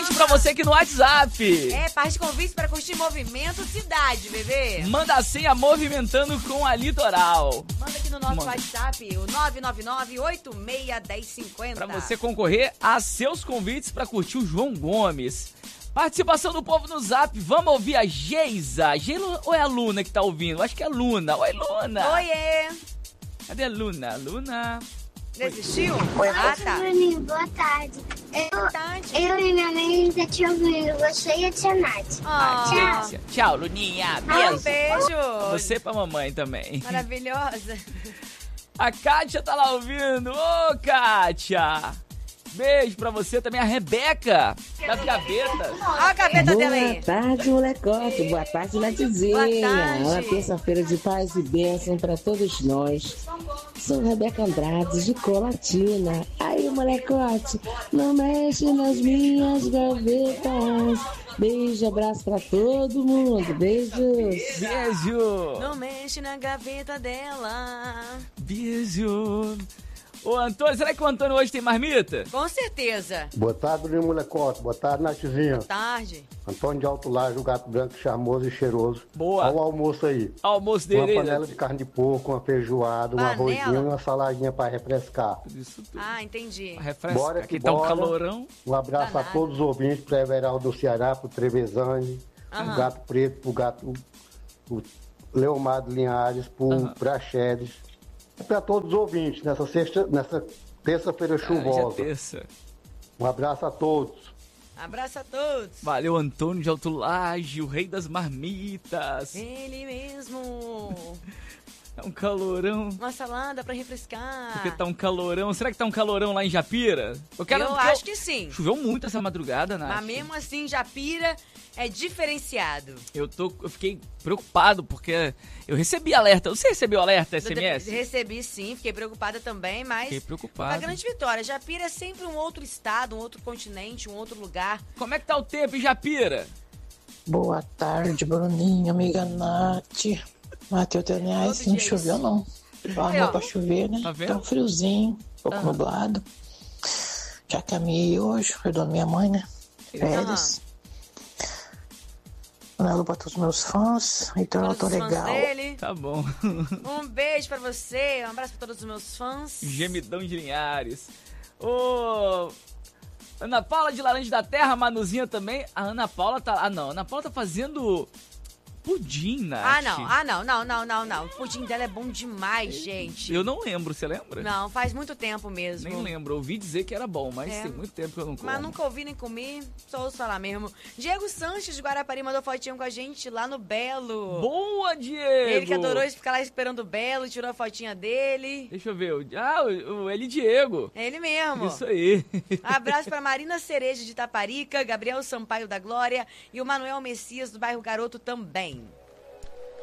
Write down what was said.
beijo pra você aqui no WhatsApp. Parte de convite para curtir Movimento Cidade, bebê. Manda a senha movimentando com a Litoral. Manda aqui no nosso WhatsApp, o 999-861050. Pra você concorrer a seus convites pra curtir o João Gomes. Participação do povo no Zap. Vamos ouvir a Geisa. Geisa ou é a Luna que tá ouvindo? Acho que é a Luna. Oi, Luna. Oiê. Cadê a Luna? Luna... Desistiu? Oi, tá. Bruninho, boa tarde. Boa tarde. Eu e minha mãe tá te ouvindo. Você e a tia Nath. Tchau. Tchau, Luninha. Um beijo. Você pra mamãe também. Maravilhosa. A Kátia tá lá ouvindo. Ô, Kátia. Beijo pra você também. A Rebeca, das gavetas. Olha a gaveta dela aí. Boa tarde, molecote. Boa tarde, Nathzinha. Boa tarde. Uma terça-feira de paz e bênção pra todos nós. Sou Rebeca Andrade, de Colatina. Aí, molecote, não mexe nas minhas gavetas. Beijo, abraço pra todo mundo. Beijos. Beijo. Não mexe na gaveta dela. Beijo. Ô, Antônio, será que o Antônio hoje tem marmita? Com certeza. Boa tarde, Bruninho Molecote. Boa tarde, Nathzinha. Boa tarde. Antônio de Alto Laje, o gato branco charmoso e cheiroso. Boa. Olha o almoço aí. Almoço dele. Uma panela de carne de porco, uma feijoada, um arrozinho e uma saladinha para refrescar. Isso tudo. Entendi. Refresca. Bora Aqui que tá um bora. calorão. Um abraço Danado. a todos os ouvintes, para Everaldo do Ceará, pro Trevezani, pro Gato Preto, pro Gato pro Leomar de Linhares, pro Praxedes. Para todos os ouvintes, nessa terça-feira Já é chuvosa. terça. Um abraço a todos. Abraço a todos. Valeu, Antônio de Alto Laje, o rei das marmitas. Ele mesmo. É um calorão. Uma salada pra refrescar. Porque tá um calorão. Será que tá um calorão lá em Japira? Eu acho que sim. Choveu muito essa madrugada, Nath. Mas mesmo assim, Japira é diferenciado. Eu fiquei preocupado porque eu recebi alerta. Você recebeu alerta SMS? Recebi sim, fiquei preocupada também, mas Fiquei preocupado. a grande vitória. Japira é sempre um outro estado, um outro continente, um outro lugar. Como é que tá o tempo em Japira? Boa tarde, Bruninho, amiga Nath. Matheus Teniais, não choveu não. Armou pra chover, né? Tá vendo? Tá um friozinho, um pouco nublado. Já caminhei hoje, perdoando minha mãe, né? Férias. Um alô pra todos os meus fãs. Então eu tô Todos os fãs legal. dele. Tá bom. Um beijo pra você, um abraço pra todos os meus fãs. Gemidão de Linhares. Ô... Ana Paula de Laranja da Terra, Manuzinha também. A Ana Paula tá... Ah, não. A Ana Paula tá fazendo... pudim, Nath. Não. O pudim dela é bom demais, gente. Eu não lembro, você lembra? Não, faz muito tempo mesmo. Nem lembro, ouvi dizer que era bom, mas tem muito tempo que eu não como. Mas nunca ouvi nem comi, só ouço falar mesmo. Diego Sanches de Guarapari mandou fotinho com a gente lá no Belo. Boa, Diego! Ele que adorou ficar lá esperando o Belo, tirou a fotinha dele. Deixa eu ver, o Eli Diego. É ele mesmo. Isso aí. Abraço pra Marina Cereja de Itaparica, Gabriel Sampaio da Glória e o Manuel Messias do bairro Garoto também.